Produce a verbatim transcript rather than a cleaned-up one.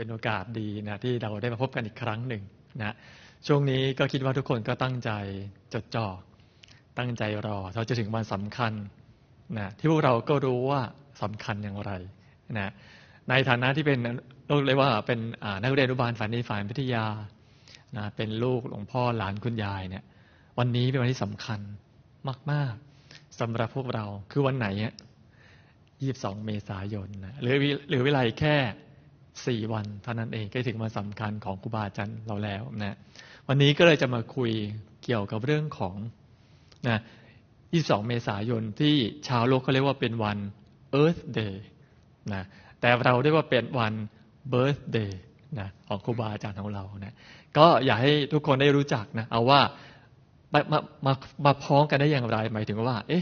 เป็นโอกาสดีนะที่เราได้มาพบกันอีกครั้งหนึ่งนะช่วงนี้ก็คิดว่าทุกคนก็ตั้งใจจดจ่อตั้งใจรอเราจะถึงวันสำคัญนะที่พวกเราก็รู้ว่าสำคัญอย่างไรนะในฐานะที่เป็นเราเรียกว่าเป็นนักเรียนอนุบาลฝ่ายในฝ่ายวิทยานะเป็นลูกหลวงพ่อหลานคุณยายเนี่ยวันนี้เป็นวันที่สำคัญมากๆสำหรับพวกเราคือวันไหนยี่สิบสองเมษายนนะหรือหรือเวลาแค่สี่วันเท่านั้นเองก็ถึงวันสำคัญของครูบาอาจารย์เราแล้วนะวันนี้ก็เลยจะมาคุยเกี่ยวกับเรื่องของนะยี่สิบสองเมษายนที่ชาวโลกเขาเรียกว่าเป็นวัน Earth Day นะแต่เราเรียกว่าเป็นวัน Birthday นะของครูบาอาจารย์ของเรานะก็อยากให้ทุกคนได้รู้จักนะเอาว่ามามามามาพ้องกันได้อย่างไรหมายถึงว่าเอ๊ะ